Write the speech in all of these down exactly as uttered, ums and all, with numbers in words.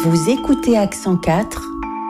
Vous écoutez Accent quatre.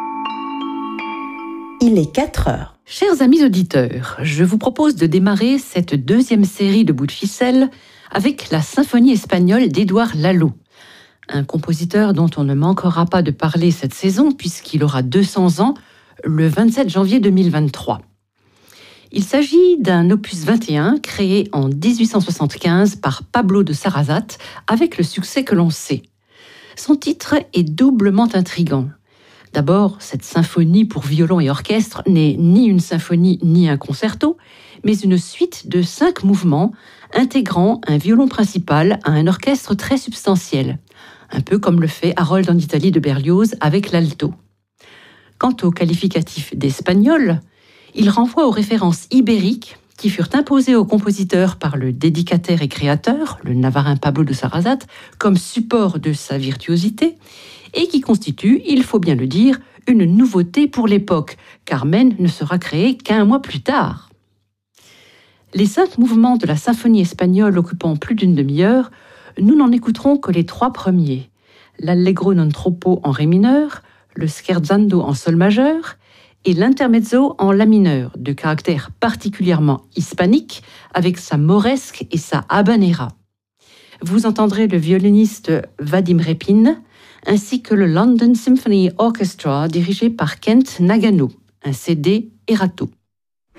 Il est quatre heures. Chers amis auditeurs, je vous propose de démarrer cette deuxième série de bouts de ficelle avec la symphonie espagnole d'Édouard Lalo, un compositeur dont on ne manquera pas de parler cette saison puisqu'il aura deux cents ans le vingt-sept janvier deux mille vingt-trois. Il s'agit d'un opus vingt et un créé en dix-huit cent soixante-quinze par Pablo de Sarasate avec le succès que l'on sait. Son titre est doublement intrigant. D'abord, cette symphonie pour violon et orchestre n'est ni une symphonie ni un concerto, mais une suite de cinq mouvements intégrant un violon principal à un orchestre très substantiel, un peu comme le fait Harold en Italie de Berlioz avec l'alto. Quant au qualificatif d'espagnol, il renvoie aux références ibériques qui furent imposées au compositeur par le dédicataire et créateur, le Navarin Pablo de Sarasate, comme support de sa virtuosité, et qui constituent, il faut bien le dire, une nouveauté pour l'époque, Carmen ne sera créé qu'un mois plus tard. Les cinq mouvements de la symphonie espagnole occupant plus d'une demi-heure, nous n'en écouterons que les trois premiers, l'Allegro non troppo en ré mineur, le scherzando en sol majeur, et l'intermezzo en la mineur, de caractère particulièrement hispanique, avec sa mauresque et sa habanera. Vous entendrez le violoniste Vadim Repin, ainsi que le London Symphony Orchestra dirigé par Kent Nagano, un C D Erato.